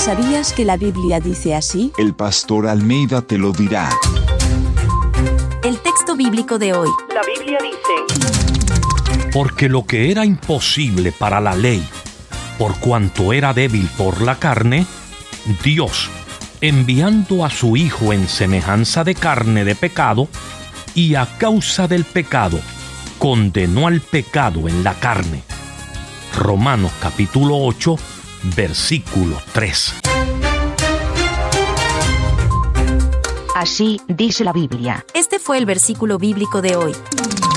¿Sabías que la Biblia dice así? El pastor Almeida te lo dirá. El texto bíblico de hoy. La Biblia dice: Porque lo que era imposible para la ley, por cuanto era débil por la carne, Dios, enviando a su Hijo en semejanza de carne de pecado, y a causa del pecado, condenó al pecado en la carne. Romanos capítulo 8, versículo 3. Así dice la Biblia. Este fue el versículo bíblico de hoy.